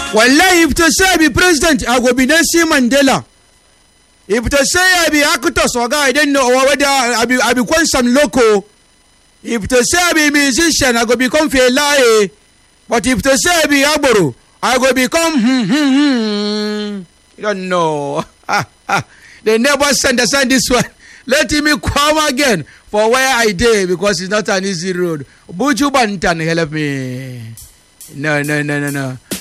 Wallahi, if to say I be president, I go be Nelson Mandela. If to say I be actor, so I don't know whether I become some loco. If to say I be musician, I go become Felaye. But if to say I be Aboro, I go become You don't know. They never understand this one. Let me come again for where I did, because it's not an easy road. Buju Bantan, help me. No.